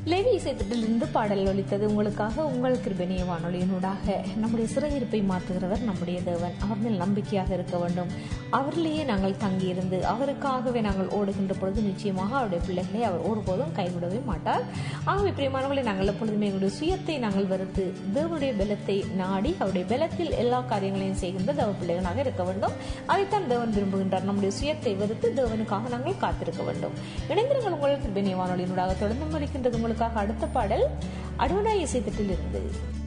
லேவி இசைத்திட்டிலிருந்து பாடல் ஒலித்தது உங்களுக்காக. உங்கள் கிருபையினிய வானொலியினூடாக நம்முடைய சிறையிருப்பை மாற்றுகிறவர் நம்முடைய தேவன். அவர் மேல் நம்பிக்கையாக இருக்க வேண்டும். அவரிலேயே நாங்கள் தங்கியிருந்து அவருக்காகவே நாங்கள் ஓடுகின்ற பொழுது நிச்சயமாக அவருடைய பிள்ளைகளை அவர் ஒருபோதும் கைவிடவே மாட்டார். ஆகவே பிரியமானவர்களை, நாங்கள் எப்பொழுதுமே எங்களுடைய சுயத்தை நாங்கள் வெறுத்து தேவனுடைய பலத்தை நாடி அவருடைய பலத்தில் எல்லா காரியங்களையும் செய்கின்ற தேவ பிள்ளைகளாக இருக்க வேண்டும். அதைத்தான் தேவன் விரும்புகின்றார். நம்முடைய சுயத்தை வெறுத்து தேவனுக்காக நாங்கள் காத்திருக்க வேண்டும். இணைந்திருங்கள் உங்கள் கிருபையினிய வானொலியினூடாக. தொடர்ந்து இருக்கின்றது உங்களுக்காக அடுத்த பாடல் அடோனாய் இசைத்திட்டிலிருந்து.